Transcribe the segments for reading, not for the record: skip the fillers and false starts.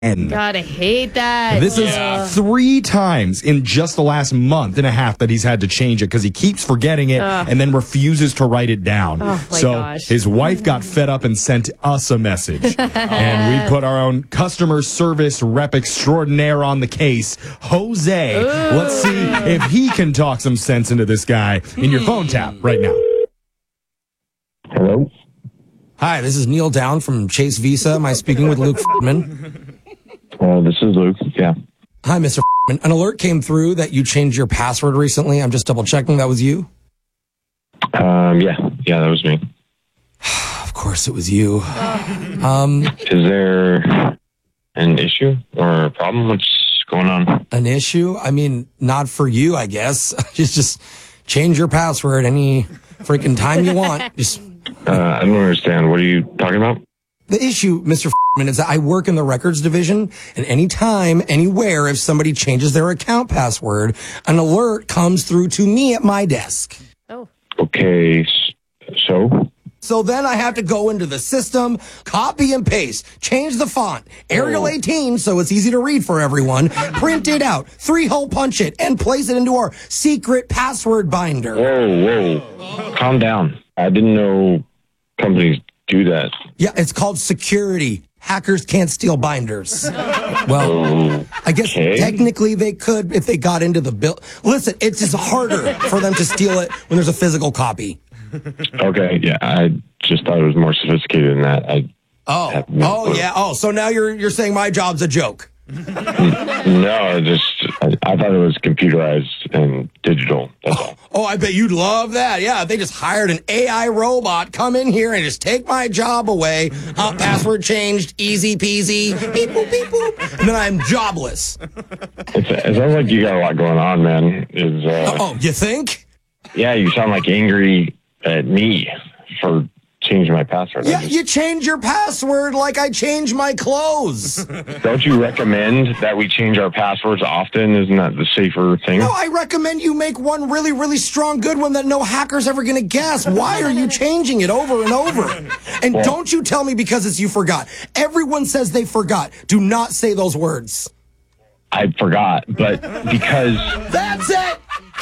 God, I hate that. This is 3 times in just the last month and a half that he's had to change it because he keeps forgetting it and then refuses to write it down. Oh, my gosh. His wife got fed up and sent us a message. And we put our own customer service rep extraordinaire on the case, Jose. Ooh. Let's see if he can talk some sense into this guy in your phone tap right now. Hello? Hi, this is Neil Down from Chase Visa. Am I speaking with Luke Friedman? This is Luke. Yeah. Hi, Mr. Friedman. An alert came through that you changed your password recently. I'm just double checking that was you. Yeah, that was me. Of course it was you. Is there an issue or a problem? What's going on? An issue? I mean, not for you, I guess. Just change your password any freaking time you want. Just I don't understand. What are you talking about? the issue, Mr. is that I work in the records division, and anytime, anywhere, if somebody changes their account password, an alert comes through to me at my desk. Oh. Okay, so? So then I have to go into the system, copy and paste, change the font, Arial 18 so it's easy to read for everyone, print it out, 3-hole punch it, and place it into our secret password binder. Whoa. Calm down. I didn't know companies do that. Yeah, it's called security. Hackers can't steal binders. Well, I guess technically they could if they got into the bill. Listen, it's just harder for them to steal it when there's a physical copy. Okay, yeah, I just thought it was more sophisticated than that. So now you're saying my job's a joke. No, I thought it was computerized and digital. That's all. Oh, I bet you'd love that. Yeah, if they just hired an AI robot, come in here and just take my job away. Password changed, easy peasy, beep boop, beep boop. And then I'm jobless. It sounds like you got a lot going on, man. You think? Yeah, you sound like angry at me for changing my password. Yeah, you change your password like I change my clothes. Don't you recommend that we change our passwords often? Isn't that the safer thing? No, I recommend you make one really, really strong, good one that no hacker's ever going to guess. Why are you changing it over and over? And don't you tell me because it's you forgot. Everyone says they forgot. Do not say those words. I forgot, but because... That's it!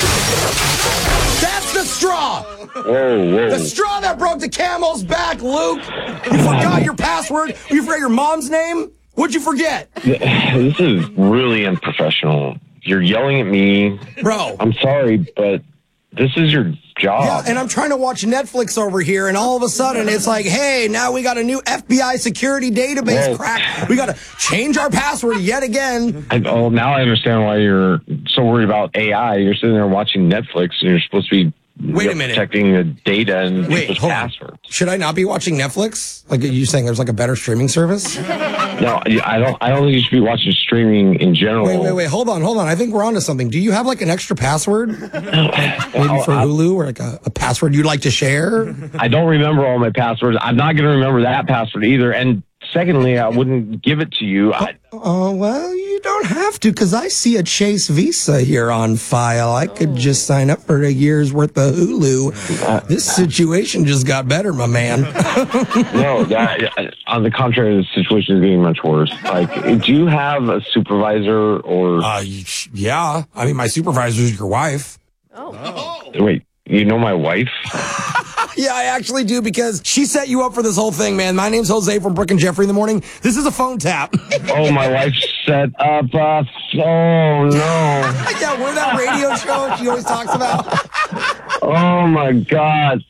That's the straw! Whoa. The straw that broke the camel's back, Luke! You forgot your password? You forgot your mom's name? What'd you forget? This is really unprofessional. You're yelling at me. Bro. I'm sorry, but this is your job. Yeah, and I'm trying to watch Netflix over here, and all of a sudden it's like, hey, now we got a new FBI security database crack. We got to change our password yet again. Now I understand why you're so worried about AI. You're sitting there watching Netflix, and you're supposed to be protecting the data and people's passwords. Should I not be watching Netflix? Like, are you saying there's like a better streaming service? No, I don't think you should be watching streaming in general. Wait. Hold on. I think we're onto something. Do you have like an extra password? Maybe for Hulu or like a password you'd like to share? I don't remember all my passwords. I'm not going to remember that password either. And secondly, I wouldn't give it to you. Well, you don't have to, because I see a Chase Visa here on file. I could just sign up for a year's worth of Hulu. This situation just got better, my man. No, on the contrary, the situation is getting much worse. Like, do you have a supervisor or... Yeah. I mean, my supervisor is your wife. Oh. Wait, you know my wife? Yeah, I actually do, because she set you up for this whole thing, man. My name's Jose from Brooke and Jeffrey in the Morning. This is a phone tap. Oh, my wife set up oh, no. Yeah, we're that radio show she always talks about. Oh, my God.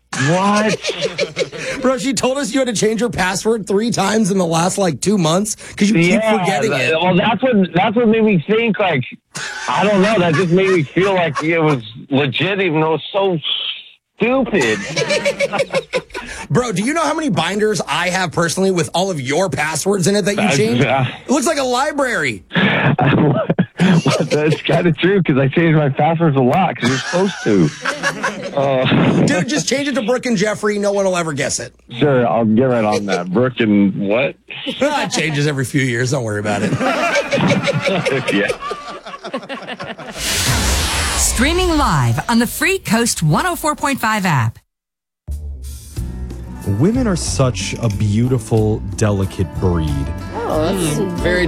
What? Bro, she told us you had to change your password 3 times in the last, 2 months because you keep forgetting it. Well, that's what made me think, I don't know. That just made me feel like it was legit, even though it's so stupid. Bro, do you know how many binders I have personally with all of your passwords in it that you changed? It looks like a library. That's kind of true, because I change my passwords a lot, because you're supposed to. Dude, just change it to Brooke and Jeffrey. No one will ever guess it. Sure, I'll get right on that. Brooke and what? It changes every few years. Don't worry about it. Yeah. Streaming live on the free Coast 104.5 app. Women are such a beautiful, delicate breed. Oh, that's Very